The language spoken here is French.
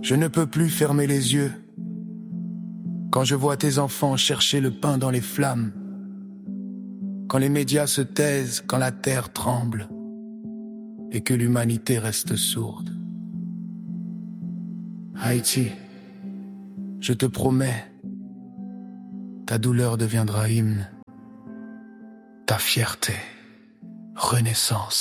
Je ne peux plus fermer les yeux quand je vois tes enfants chercher le pain dans les flammes, quand les médias se taisent, quand la terre tremble et que l'humanité reste sourde. Haïti, je te promets, ta douleur deviendra hymne, ta fierté, renaissance.